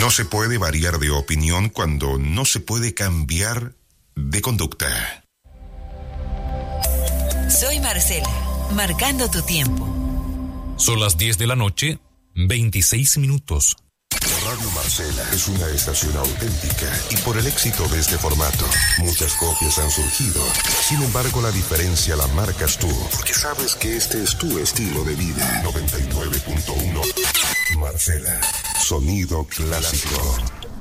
No se puede variar de opinión cuando no se puede cambiar de conducta. Soy Marcela, marcando tu tiempo. Son las 10 de la noche, 26 minutos. Radio Marcela es una estación auténtica y por el éxito de este formato, muchas copias han surgido. Sin embargo, la diferencia la marcas tú, porque sabes que este es tu estilo de vida. 99.1 Marcela, sonido clásico.